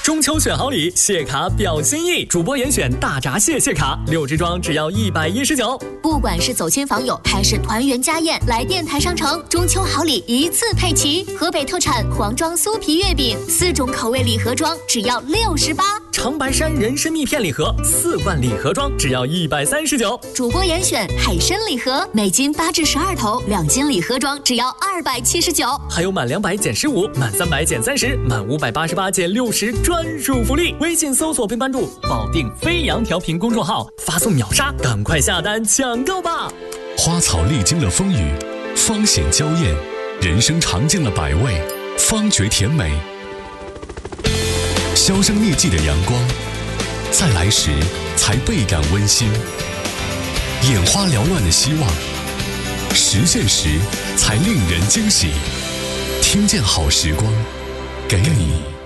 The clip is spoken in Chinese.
中秋选好礼，谢卡表心意。主播严选大闸蟹谢卡，6支装只要119。 不管是走亲访友还是团圆家宴，来电台商城，中秋好礼一次配齐。河北特产黄庄酥皮月饼，4种口味礼盒装只要68。 长白山人参蜜片礼盒4罐礼盒装只要139。 主播严选海参礼盒，每斤8至12头，2斤礼盒装只要279。 还有满200减15，满300减30，满588减60专属福利。微信搜索并关注保定飞扬调频公众号，发送秒杀，赶快下单抢购吧！ 花草历经了风雨，方显娇艳；人生尝尽了百味，方觉甜美。销声匿迹的阳光，在来时才倍感温馨；眼花缭乱的希望，实现时才令人惊喜。听见好时光，给你